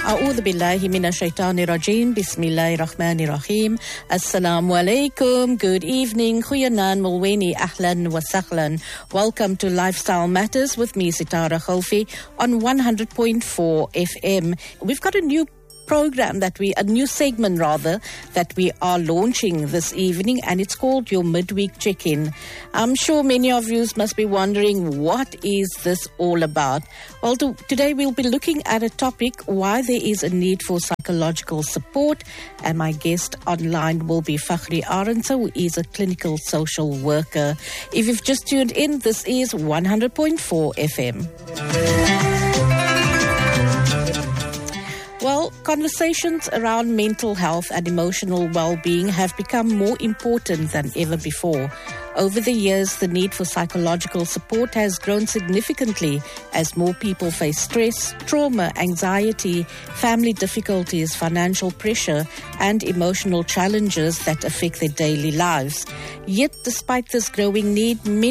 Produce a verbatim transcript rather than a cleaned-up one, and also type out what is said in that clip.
أعوذ بالله من الشيطان الرجيم بسم الله الرحمن الرحيم Assalamu alaikum. Good evening. Goeienaand, Mulweni, ahlan wa sahlan. Welcome to Lifestyle Matters with me, Sitara Khalfi, on one hundred point four F M. We've got a new program that we, a new segment rather, that we are launching this evening, and it's called your Midweek Check-In. I'm sure many of you must be wondering, what is this all about? Well, to, today we'll be looking at a topic, why there is a need for psychological support, and my guest online will be Fakhri Arendse, who is a clinical social worker. If you've just tuned in, this is one hundred point four F M. Well, conversations around mental health and emotional well-being have become more important than ever before. Over the years, the need for psychological support has grown significantly as more people face stress, trauma, anxiety, family difficulties, financial pressure, and emotional challenges that affect their daily lives. Yet, despite this growing need, many